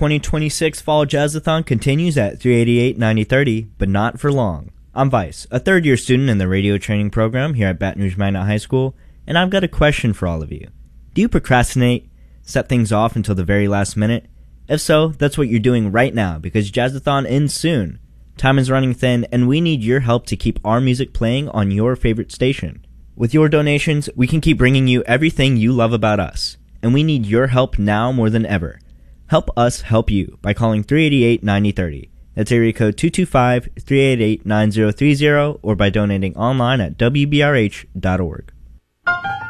2026 Fall Jazzathon continues at 388 9030, but not for long. I'm Vice, a third-year student in the radio training program here at Baton Rouge Minot High School, and I've got a question for all of you. Do you procrastinate, set things off until the very last minute? If so, that's what you're doing right now because Jazzathon ends soon. Time is running thin, and we need your help to keep our music playing on your favorite station. With your donations, we can keep bringing you everything you love about us, and we need your help now more than ever. Help us help you by calling 388 9030. That's area code 225-388-9030 or by donating online at wbrh.org.